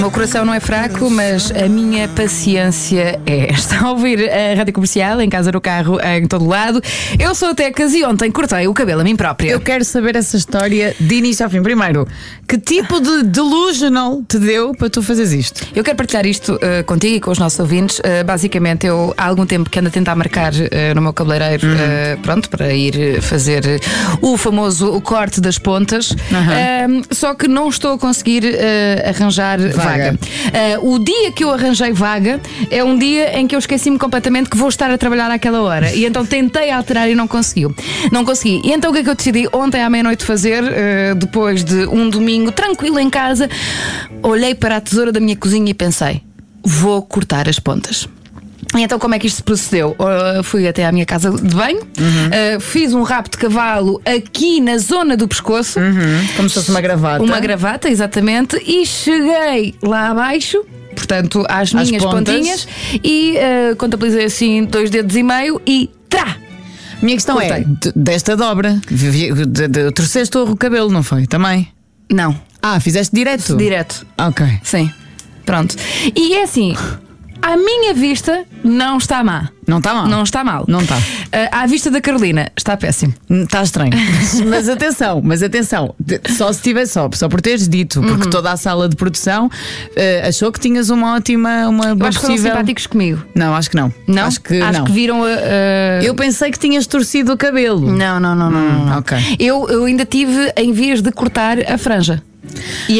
O meu coração não é fraco, mas a minha paciência é. Está a ouvir a Rádio Comercial, em casa, no carro, em todo lado. Eu sou a Tecas e ontem cortei o cabelo a mim própria. Eu quero saber essa história de início ao fim. Primeiro, que tipo de delusional te deu para tu fazeres isto? Eu quero partilhar isto contigo e com os nossos ouvintes. Basicamente, eu há algum tempo que ando a tentar marcar no meu cabeleireiro, pronto, para ir fazer o famoso corte das pontas. Só que não estou a conseguir arranjar vaga. O dia que eu arranjei vaga é um dia em que eu esqueci-me completamente que vou estar a trabalhar àquela hora. E então tentei alterar e não consegui. E então o que é que eu decidi ontem à meia-noite fazer, depois de um domingo tranquilo em casa? Olhei para a tesoura da minha cozinha e pensei: vou cortar as pontas. E então como é que isto se procedeu? Fui até à minha casa de banho, fiz um rabo de cavalo aqui na zona do pescoço, como se fosse uma gravata. Uma gravata, exatamente. E cheguei lá abaixo, portanto às minhas pontinhas, e contabilizei assim 2 dedos e meio e trá! Minha questão cortei. é, desta dobra, torceste o cabelo, não foi? Também? Não. Fizeste direto? Direto. Ok. Sim. Pronto. E é assim, à minha vista não está má. Não está mal? Não está mal. Não está. À vista da Carolina está péssimo. Está estranho. Mas atenção, só se tivesse só por teres dito, porque toda a sala de produção achou que tinhas uma ótima, Eu acho que foram simpáticos comigo. Não, acho que não. Não? Acho que não. Que viram Eu pensei que tinhas torcido o cabelo. Não. Ok. Eu ainda tive em vias de cortar a franja.